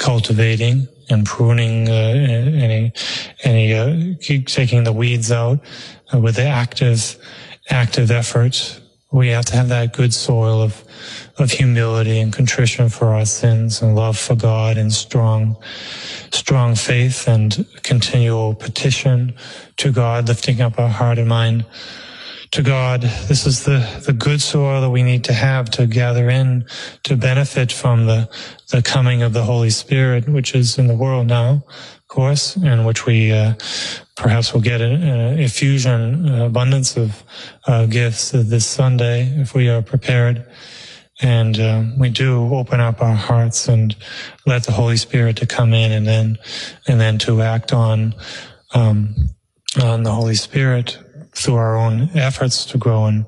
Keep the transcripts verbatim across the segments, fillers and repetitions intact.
cultivating and pruning uh, any, any, uh, keep taking the weeds out uh, with the active, active effort. We have to have that good soil of, of humility and contrition for our sins and love for God and strong, strong faith and continual petition to God, lifting up our heart and mind to God. This is the, the good soil that we need to have to gather in, to benefit from the, the coming of the Holy Spirit, which is in the world now, of course, and which we uh, perhaps will get an effusion, uh, abundance of uh, gifts this Sunday if we are prepared. And um, we do open up our hearts and let the Holy Spirit to come in, and then and then to act on um, on the Holy Spirit through our own efforts to grow in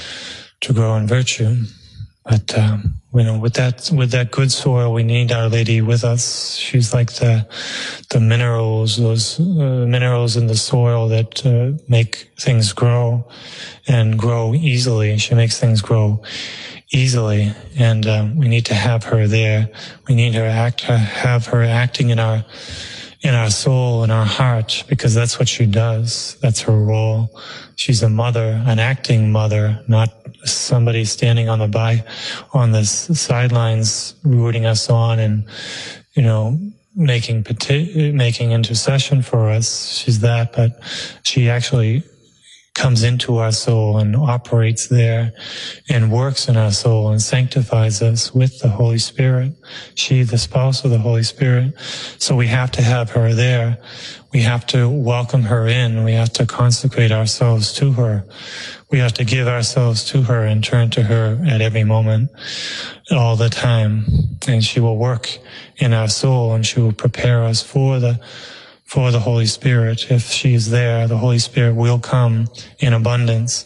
to grow in virtue. But um, you know, with that with that good soil, we need Our Lady with us. She's like the the minerals, those uh, minerals in the soil that uh, make things grow and grow easily. She makes things grow easily, and um, we need to have her there. We need her act, have her acting in our in our soul, in our heart, because that's what she does. That's her role. She's a mother, an acting mother, not somebody standing on the by on the sidelines rooting us on and, you know, making peti- making intercession for us. She's that, but she actually comes into our soul and operates there and works in our soul and sanctifies us with the Holy Spirit. She, the spouse of the Holy Spirit. So we have to have her there. We have to welcome her in. We have to consecrate ourselves to her. We have to give ourselves to her and turn to her at every moment, all the time. And she will work in our soul, and she will prepare us for the for the Holy Spirit. If she is there, the Holy Spirit will come in abundance.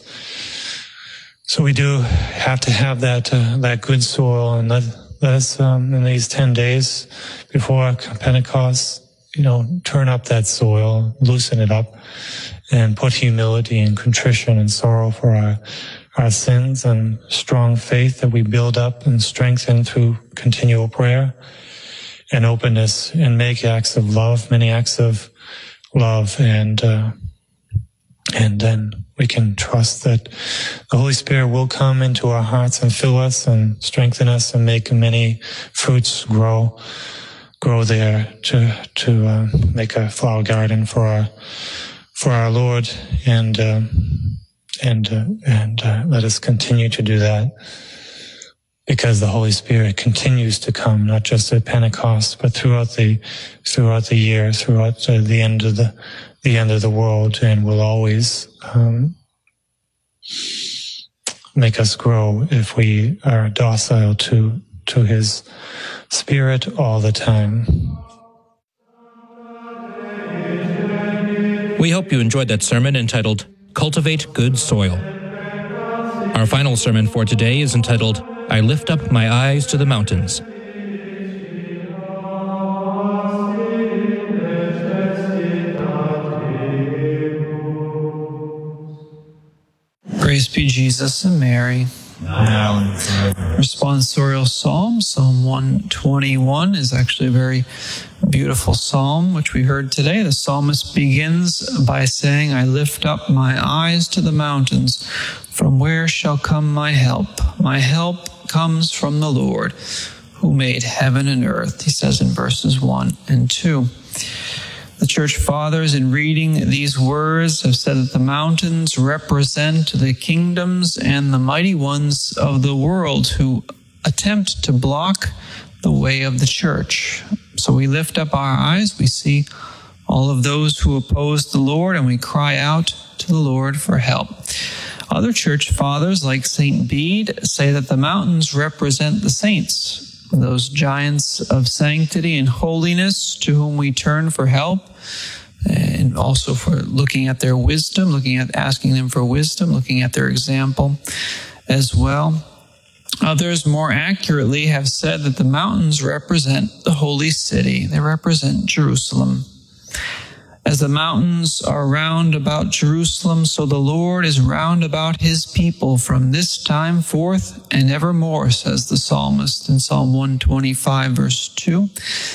So we do have to have that uh, that good soil, and let, let us um, in these ten days before Pentecost, you know, turn up that soil, loosen it up, and put humility and contrition and sorrow for our our sins, and strong faith that we build up and strengthen through continual prayer and openness, and make acts of love, many acts of love, and uh, and then we can trust that the Holy Spirit will come into our hearts and fill us and strengthen us and make many fruits grow grow there to to uh, make a flower garden for our for our Lord, and uh, and uh, and uh, let us continue to do that, because the Holy Spirit continues to come, not just at Pentecost, but throughout the throughout the year, throughout uh, the end of the the end of the world, and will always um, make us grow if we are docile to to His Spirit all the time. We hope you enjoyed that sermon entitled "Cultivate Good Soil." Our final sermon for today is entitled "I Lift Up My Eyes to the Mountains." Praise be Jesus and Mary. Now and forever. Responsorial Psalm, Psalm one twenty-one, is actually a very beautiful psalm, which we heard today. The psalmist begins by saying, I lift up my eyes to the mountains. From where shall come my help? My help comes from the Lord, who made heaven and earth, he says in verses one and two. The Church Fathers, in reading these words, have said that the mountains represent the kingdoms and the mighty ones of the world who attempt to block the way of the Church. So we lift up our eyes, we see all of those who oppose the Lord, and we cry out to the Lord for help. Other Church Fathers, like Saint Bede, say that the mountains represent the saints, those giants of sanctity and holiness to whom we turn for help, and also for looking at their wisdom, looking at asking them for wisdom, looking at their example as well. Others, more accurately, have said that the mountains represent the holy city. They represent Jerusalem. As the mountains are round about Jerusalem, so the Lord is round about his people from this time forth and evermore, says the psalmist in Psalm one twenty-five, verse two.